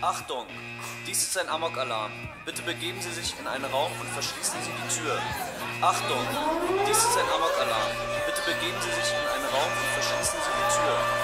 Achtung! Dies ist ein Amok-Alarm. Bitte begeben Sie sich in einen Raum und verschließen Sie die Tür. Achtung! Dies ist ein Amok-Alarm. Bitte begeben Sie sich in einen Raum und verschließen Sie die Tür.